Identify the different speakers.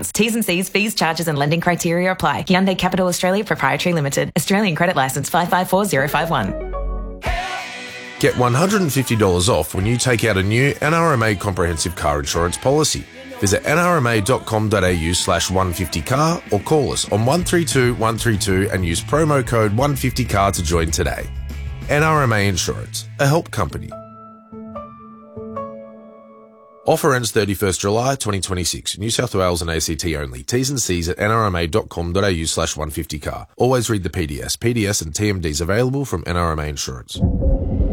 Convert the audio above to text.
Speaker 1: loans. T's and C's, fees, charges and lending criteria apply. Hyundai Capital Australia Proprietary Limited. Australian Credit Licence 554051.
Speaker 2: Get $150 off when you take out a new NRMA comprehensive car insurance policy. Visit nrma.com.au/150car or call us on 132 132 and use promo code 150car to join today. NRMA Insurance, a help company. Offer ends 31st July 2026. New South Wales and ACT only. T's and C's at nrma.com.au/150car. Always read the PDS. PDS and TMDs available from NRMA Insurance.